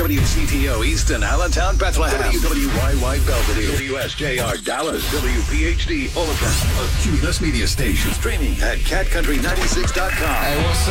WCTO Easton, Allentown, Bethlehem. WYY Belvedere. WSJR Dallas. WPHD Omaha. A Cumulus Media Station. Streaming at catcountry96.com. Hey, what's